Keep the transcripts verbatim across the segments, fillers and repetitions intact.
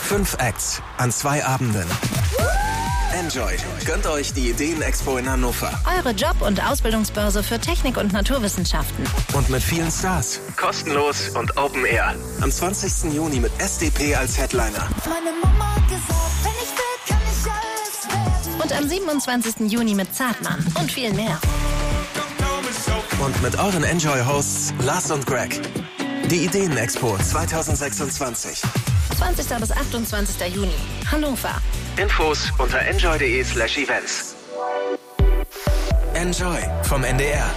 Fünf Acts an zwei Abenden. Enjoy. Gönnt euch die Ideen-Expo in Hannover. Eure Job- und Ausbildungsbörse für Technik und Naturwissenschaften. Und mit vielen Stars. Kostenlos und Open Air. Am zwanzigsten Juni mit S D P als Headliner. Meine Mama hat gesagt, wenn ich will, kann ich alles werden. Und am siebenundzwanzigsten Juni mit Zartmann und viel mehr. Und mit euren Enjoy-Hosts Lars und Greg. Die Ideen-Expo zwanzig sechsundzwanzig. zwanzigsten bis achtundzwanzigsten Juni. Hannover. Infos unter enjoy.de slash events. Enjoy vom N D R.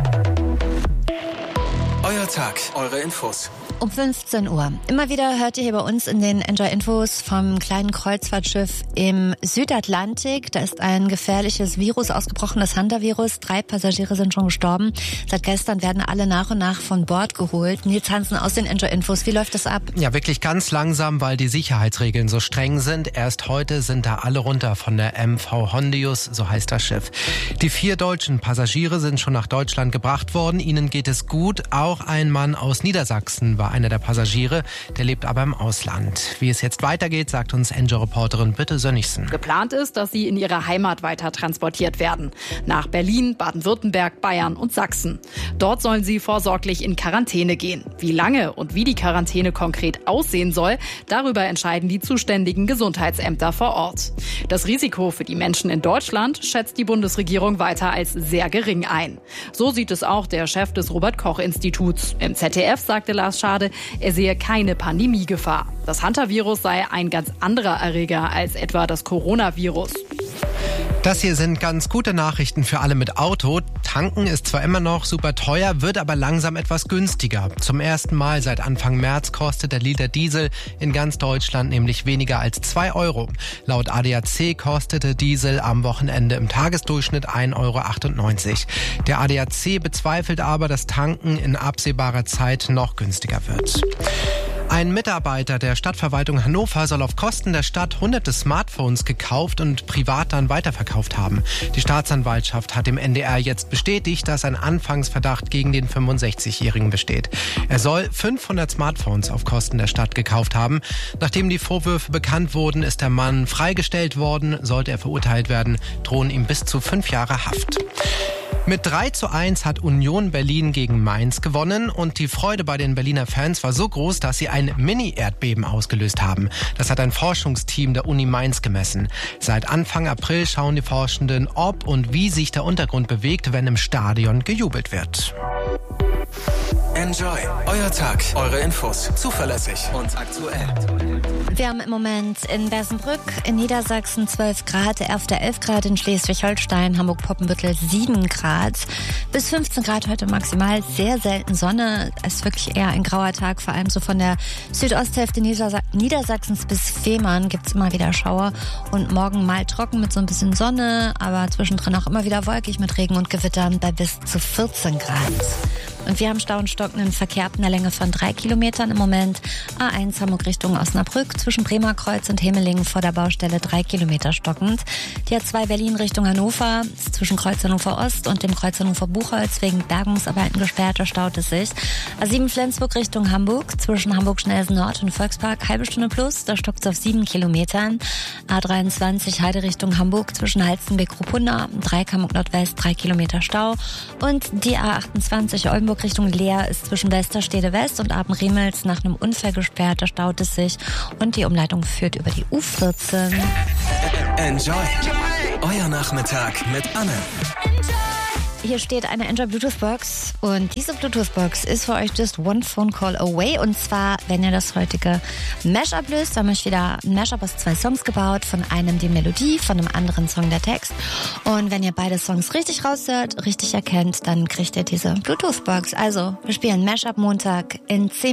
Euer Tag, eure Infos. Um fünfzehn Uhr. Immer wieder hört ihr hier bei uns in den Enjoy-Infos vom kleinen Kreuzfahrtschiff im Südatlantik. Da ist ein gefährliches Virus ausgebrochen, das Hantavirus. Drei Passagiere sind schon gestorben. Seit gestern werden alle nach und nach von Bord geholt. Nils Hansen aus den Enjoy-Infos. Wie läuft das ab? Ja, wirklich ganz langsam, weil die Sicherheitsregeln so streng sind. Erst heute sind da alle runter von der M V Hondius, so heißt das Schiff. Die vier deutschen Passagiere sind schon nach Deutschland gebracht worden. Ihnen geht es gut. Auch ein Mann aus Niedersachsen war einer der Passagiere, der lebt aber im Ausland. Wie es jetzt weitergeht, sagt uns Enjoy-Reporterin Birte Sönnigsen. Geplant ist, dass sie in ihre Heimat weiter transportiert werden. Nach Berlin, Baden-Württemberg, Bayern und Sachsen. Dort sollen sie vorsorglich in Quarantäne gehen. Wie lange und wie die Quarantäne konkret aussehen soll, darüber entscheiden die zuständigen Gesundheitsämter vor Ort. Das Risiko für die Menschen in Deutschland schätzt die Bundesregierung weiter als sehr gering ein. So sieht es auch der Chef des Robert-Koch-Instituts. Im Z D F sagte Lars Schade, er sehe keine Pandemiegefahr. Das Hantavirus sei ein ganz anderer Erreger als etwa das Coronavirus. Das hier sind ganz gute Nachrichten für alle mit Auto. Tanken ist zwar immer noch super teuer, wird aber langsam etwas günstiger. Zum ersten Mal seit Anfang März kostet der Liter Diesel in ganz Deutschland nämlich weniger als zwei Euro. Laut A D A C kostete Diesel am Wochenende im Tagesdurchschnitt ein Euro achtundneunzig. Der A D A C bezweifelt aber, dass Tanken in absehbarer Zeit noch günstiger wird. Ein Mitarbeiter der Stadtverwaltung Hannover soll auf Kosten der Stadt hunderte Smartphones gekauft und privat dann weiterverkauft haben. Die Staatsanwaltschaft hat dem N D R jetzt bestätigt, dass ein Anfangsverdacht gegen den fünfundsechzigjährigen besteht. Er soll fünfhundert Smartphones auf Kosten der Stadt gekauft haben. Nachdem die Vorwürfe bekannt wurden, ist der Mann freigestellt worden. Sollte er verurteilt werden, drohen ihm bis zu fünf Jahre Haft. Mit drei zu eins hat Union Berlin gegen Mainz gewonnen und die Freude bei den Berliner Fans war so groß, dass sie ein Mini-Erdbeben ausgelöst haben. Das hat ein Forschungsteam der Uni Mainz gemessen. Seit Anfang April schauen die Forschenden, ob und wie sich der Untergrund bewegt, wenn im Stadion gejubelt wird. Enjoy. Euer Tag, eure Infos. Zuverlässig und aktuell. Wir haben im Moment in Bersenbrück in Niedersachsen zwölf Grad, Erfter elf Grad, in Schleswig-Holstein, Hamburg-Poppenbüttel sieben Grad. Bis fünfzehn Grad heute maximal, sehr selten Sonne. Es ist wirklich eher ein grauer Tag, vor allem so von der Südosthälfte Niedersa- Niedersachsens bis Fehmarn gibt es immer wieder Schauer. Und morgen mal trocken mit so ein bisschen Sonne, aber zwischendrin auch immer wieder wolkig mit Regen und Gewittern bei bis zu vierzehn Grad. Und wir haben Stau und stockenden Verkehr ab einer Länge von drei Kilometern im Moment. A eins Hamburg Richtung Osnabrück zwischen Bremerkreuz und Hemmelingen vor der Baustelle drei Kilometer stockend. Die A zwei Berlin Richtung Hannover zwischen Kreuz Hannover Ost und dem Kreuz Hannover Buchholz wegen Bergungsarbeiten gesperrt, da staut es sich. A sieben Flensburg Richtung Hamburg zwischen Hamburg-Schnellsen Nord und Volkspark halbe Stunde plus, da stockt es auf sieben Kilometern. A dreiundzwanzig Heide Richtung Hamburg zwischen Halstenbek-Ruppunda, drei Hamburg Nordwest, drei Kilometer Stau. Und die A achtundzwanzig Oldenburg Richtung Leer ist zwischen Westerstede West und Abenriemels nach einem Unfall gesperrt, da staut es sich und die Umleitung führt über die U vierzehn. Enjoy. Euer Nachmittag mit Anne. Hier steht eine Enjoy Bluetooth Box und diese Bluetooth Box ist für euch just one phone call away, und zwar, wenn ihr das heutige Mashup löst, haben wir wieder ein Mashup aus zwei Songs gebaut, von einem die Melodie, von einem anderen Song der Text, und wenn ihr beide Songs richtig raushört, richtig erkennt, dann kriegt ihr diese Bluetooth Box. Also, wir spielen Mashup Montag in zehn